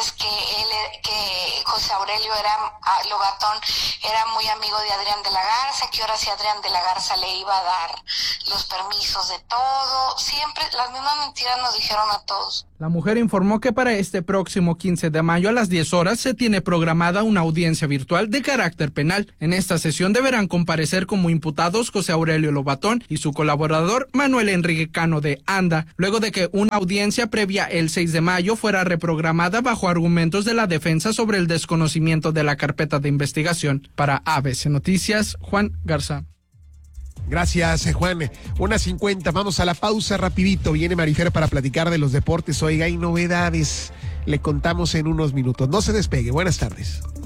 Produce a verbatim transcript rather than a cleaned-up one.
decirles que él, que José Aurelio era, Lobatón era muy amigo de Adrián de la Garza, que ahora sí Adrián de la Garza le iba a dar los permisos de todo. Siempre las mismas mentiras nos dijeron a todos. La mujer informó que para este próximo quince de mayo a las diez horas se tiene programada una audiencia virtual de carácter penal. En esta sesión deberán comparecer como imputados José Aurelio Lobatón y su colaborador Manuel Enrique Cano de Anda, luego de que una audiencia previa el seis de mayo fuera reprogramada bajo argumentos de la defensa sobre el desconocimiento de la carpeta de investigación. Para A B C Noticias, Juan Garza. Gracias, Juan. Una cincuenta, vamos a la pausa rapidito. Viene Marifer para platicar de los deportes. Oiga, hay novedades. Le contamos en unos minutos. No se despegue. Buenas tardes.